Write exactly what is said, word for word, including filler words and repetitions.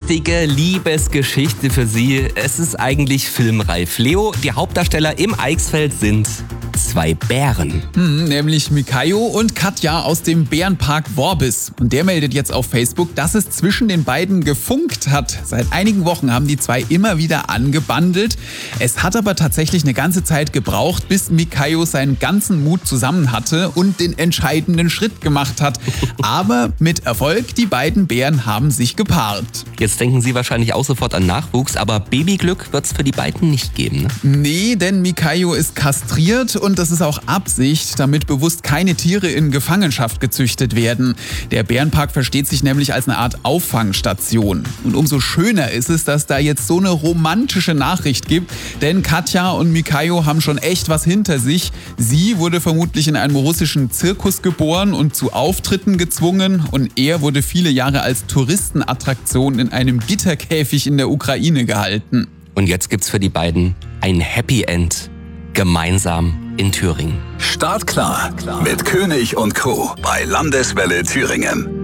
richtige Liebesgeschichte für Sie. Es ist eigentlich filmreif. Leo, die Hauptdarsteller im Eichsfeld sind zwei Bären. Hm, nämlich Mikayo und Katja aus dem Bärenpark Worbis. Und der meldet jetzt auf Facebook, dass es zwischen den beiden gefunkt hat. Seit einigen Wochen haben die zwei immer wieder angebandelt. Es hat aber tatsächlich eine ganze Zeit gebraucht, bis Mikayo seinen ganzen Mut zusammen hatte und den entscheidenden Schritt gemacht hat. Aber mit Erfolg, die beiden Bären haben sich gepaart. Jetzt denken Sie wahrscheinlich auch sofort an Nachwuchs, aber Babyglück wird es für die beiden nicht geben, ne? Nee, denn Mikayo ist kastriert und das ist auch Absicht, damit bewusst keine Tiere in Gefangenschaft gezüchtet werden. Der Bärenpark versteht sich nämlich als eine Art Auffangstation. Und umso schöner ist es, dass da jetzt so eine romantische Nachricht gibt, denn Katja und Mikayo haben schon echt was hinter sich. Sie wurde vermutlich in einem russischen Zirkus geboren und zu Auftritten gezwungen und er wurde viele Jahre als Touristenattraktion in einem Gitterkäfig in der Ukraine gehalten. Und jetzt gibt's für die beiden ein Happy End. Gemeinsam in Thüringen. Startklar mit König und Co. bei Landeswelle Thüringen.